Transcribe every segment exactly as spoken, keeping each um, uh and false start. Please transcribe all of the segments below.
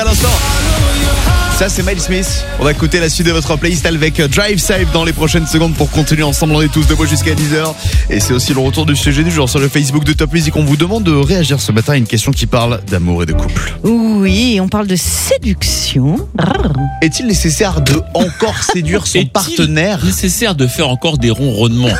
À l'instant, ça c'est Miles Smith. On va écouter la suite de votre playlist avec Drive Safe dans les prochaines secondes pour continuer ensemble. On est tous debout jusqu'à dix heures. Et c'est aussi le retour du sujet du jour sur le Facebook de Top Music. On vous demande de réagir ce matin à une question qui parle d'amour et de couple. Oui, on parle de séduction. Est-il nécessaire de encore séduire son Est-il partenaire nécessaire de faire encore des ronronnements?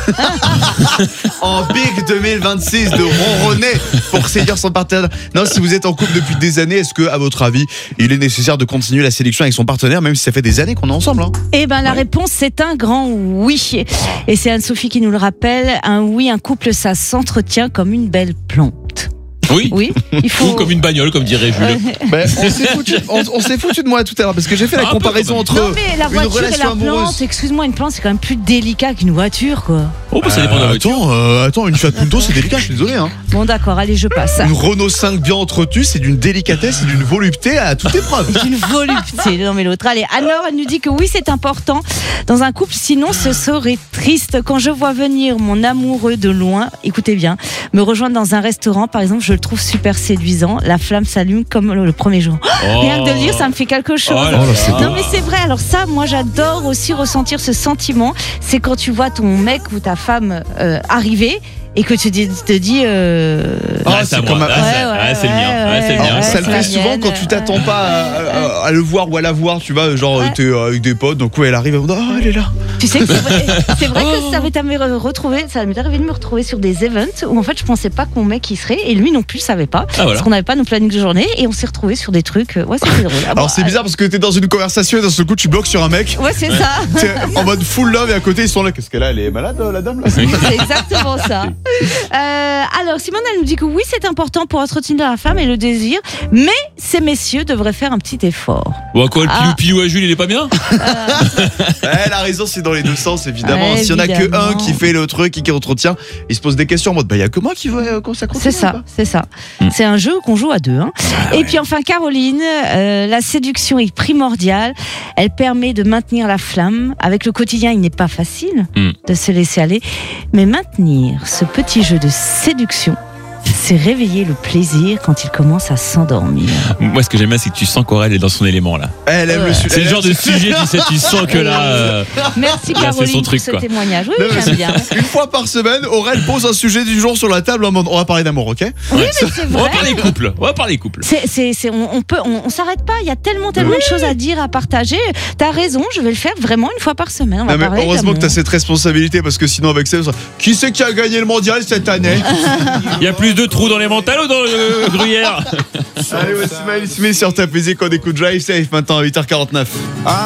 en Big deux mille vingt-six, de ronronner pour séduire son partenaire? Non, si vous êtes en couple depuis des années, est-ce que, à votre avis, il est nécessaire de continuer la séduction avec son partenaire, même si ça fait des années qu'on est ensemble, hein? Eh ben, la ouais. réponse, c'est un grand oui. Et c'est Anne-Sophie qui nous le rappelle. Un oui, un couple, ça s'entretient comme une belle plante. Oui. Oui, il faut... Ou comme une bagnole, comme dirait Jules. Ben, on s'est foutu, on, on s'est foutu de moi tout à l'heure parce que j'ai fait la Un comparaison entre non, mais la voiture une et relation la plante, amoureuse. excuse-moi, une plante c'est quand même plus délicat qu'une voiture, quoi. Oh, bah, ça dépend de la Euh, voiture. attends, euh, attends, une Fiat Punto c'est délicat, je suis désolé, hein. Bon, d'accord, allez, je passe. Une Renault cinq bien entretenue, c'est d'une délicatesse et d'une volupté à toute épreuve. C'est une volupté, non mais l'autre. Allez, alors elle nous dit que oui, c'est important dans un couple, sinon ce serait triste. Quand je vois venir mon amoureux de loin, écoutez bien, me rejoindre dans un restaurant, par exemple, je le trouve super séduisant. La flamme s'allume comme le, le premier jour. Oh. Rien que de le dire, ça me fait quelque chose. Oh là là, c'est non mais c'est vrai. Alors ça, moi j'adore aussi ressentir ce sentiment. C'est quand tu vois ton mec ou ta femme euh, arriver. Et que tu te, te dis. Euh... Ah, Ah, c'est à c'est moi. comme un- Ah, c'est- Ouais, ah, c'est le mien. ouais, Ah, c'est le ouais, mien. ouais, ça le c'est fait la souvent mienne. quand tu t'attends pas à, à- à le voir ou à la voir, tu vois, genre Ouais. t'es euh, avec des potes, donc ouais, elle arrive, elle dit, oh, elle est là. Tu sais que c'est vrai, c'est vrai Oh. que ça m'est arrivé de retrouver, ça m'est arrivé de me retrouver sur des events où en fait je pensais pas que mon mec y serait et lui non plus savait pas Ah, voilà. parce qu'on n'avait pas nos plannings de journée et on s'est retrouvés sur des trucs. Ouais, c'était drôle. Ah, Alors bon, c'est bizarre parce que t'es dans une conversation et d'un seul coup tu bloques sur un mec. Ouais, c'est ça. T'es en mode full love et à côté ils sont là. Qu'est-ce qu'elle a? Elle est malade la dame là? C'est exactement ça. Euh, alors Simone elle nous dit que oui c'est important pour entretenir la femme et le désir, mais ces messieurs devraient faire un petit effort. Bon, quoi, le pilou Ah. pilou à Jules, il est pas bien? Elle a raison, c'est dans les deux sens évidemment. Ouais, S'il y en a que évidemment. un qui fait le truc et qui entretient, il se pose des questions en mode bah y a que moi qui veut qu'on ça continue. C'est ça, ou pas c'est ça. Mm. C'est un jeu qu'on joue à deux. Hein. Et puis enfin Caroline, euh, la séduction est primordiale. Elle permet de maintenir la flamme. Avec le quotidien, il n'est pas facile Mm. de se laisser aller. Mais maintenir ce petit jeu de séduction, c'est réveiller le plaisir quand il commence à s'endormir. Moi, ce que j'aime bien, c'est que tu sens qu'Aurel est dans son élément, là. Elle aime Ouais. le su- C'est le elle genre aime de ce- sujet, tu sais, tu sens que là. euh, Merci Là, c'est Caroline son truc, pour ce quoi. témoignage. Oui, Non, mais j'aime bien. Une fois par semaine, Aurel pose un sujet du jour sur la table. en mode, On va parler d'amour, ok? Oui, mais c'est On va vrai. parler couple. On va parler couple. C'est, c'est, c'est, on, on peut, on, on s'arrête pas. Il y a tellement, tellement de choses à dire, à partager. T'as raison, je vais le faire vraiment une fois par semaine. On va Non, mais parler heureusement que d'amour. t'as cette responsabilité parce que sinon avec ça, on sera, qui c'est qui a gagné le mondial cette année? Il y a plus de trous dans les mentales ou dans le gruyère? Allez, voici Miles Smith sur Top Music, on écoute Drive Safe maintenant à huit heures quarante-neuf.